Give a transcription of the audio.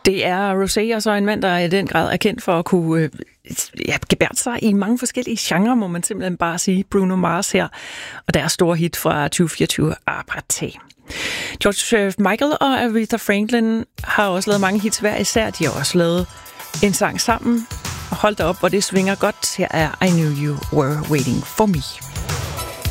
Det er Rosé, og så en mand, der i den grad er kendt for at kunne gebærde sig i mange forskellige genrer, må man simpelthen bare sige. Bruno Mars her, og deres store hit fra 2024, Apartheid. George Michael og Aretha Franklin har også lavet mange hits hver især. De har også lavet en sang sammen. Og hold da op, hvor det svinger godt. Her er I Knew You Were Waiting For Me.